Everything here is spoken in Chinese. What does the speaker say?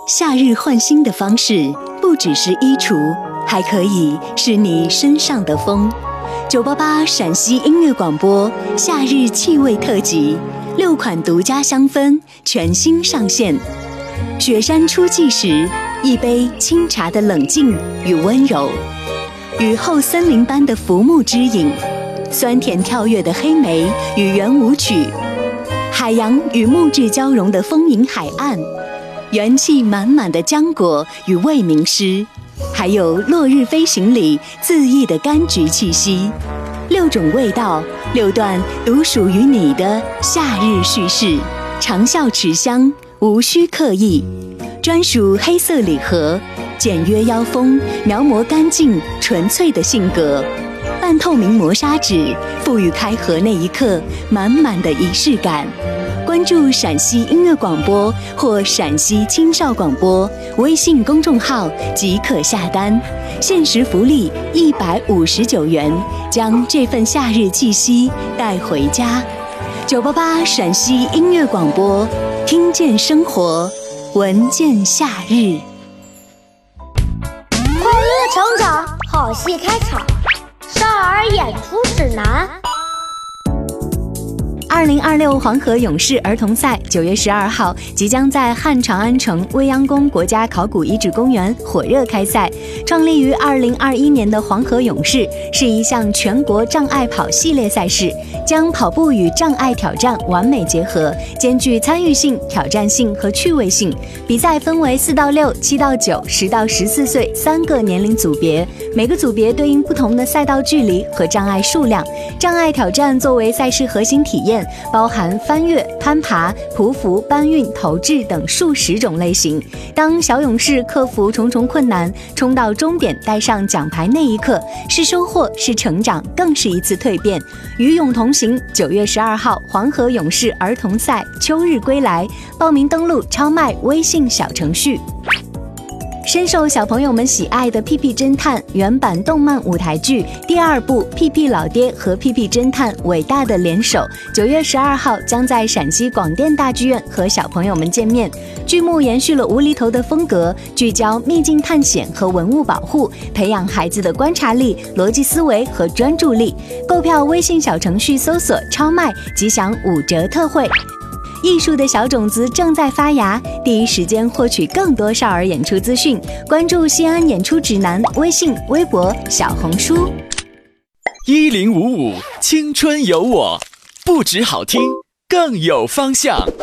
夏日换新的方式不只是衣橱，还可以是你身上的风。988陕西音乐广播夏日气味特辑，6款独家香氛全新上线。雪山初霁时，一杯清茶的冷静与温柔；雨后森林般的浮木之影，酸甜跳跃的黑莓与圆舞曲，海洋与木质交融的丰盈海岸，元气满满的浆果与未名诗，还有落日飞行里恣意的柑橘气息。6种味道，6段独属于你的夏日叙事，长效持香，无需刻意。专属黑色礼盒，简约腰封，描摹干净纯粹的性格。半透明磨砂纸，赋予开盒那一刻满满的仪式感。关注陕西音乐广播或陕西青少广播微信公众号即可下单，限时福利159元，将这份夏日气息带回家。988陕西音乐广播，听见生活，闻见夏日。 快乐成长，好戏开场，少儿演出指南。 2026黄河勇士儿童赛9月12号即将在汉长安城未央宫国家考古遗址公园火热开赛。创立于2021年的黄河勇士是一项全国障碍跑系列赛事，将跑步与障碍挑战完美结合，兼具参与性、挑战性和趣味性。比赛分为4到6、7到9、10到14岁3个年龄组别，每个组别对应不同的赛道距离和障碍数量。障碍挑战作为赛事核心体验，包含翻越、攀爬、匍匐、搬运、投掷等数十种类型。当小勇士克服重重困难，冲到终点带上奖牌那一刻，是收获，是成长，更是一次蜕变。与勇同行，9月12号黄河勇士儿童赛秋日归来，报名登录超麦微信小程序。深受小朋友们喜爱的《屁屁侦探》原版动漫舞台剧第2部《屁屁老爹和屁屁侦探伟大的联手》9月12号将在陕西广电大剧院和小朋友们见面。剧目延续了无厘头的风格，聚焦秘境探险和文物保护，培养孩子的观察力、逻辑思维和专注力。购票微信小程序搜索超卖即享5折特惠。艺术的小种子正在发芽，第一时间获取更多少儿演出资讯，关注西安演出指南微信、微博、小红书。 1055青春有我，不止好听，更有方向。